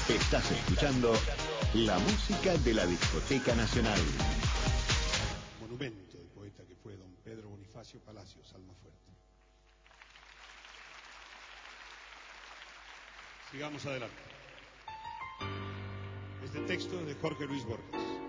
Estás escuchando la música de la Discoteca Nacional. Monumento del poeta que fue don Pedro Bonifacio Palacios, alma fuerte. Sigamos adelante. Este texto es de Jorge Luis Borges.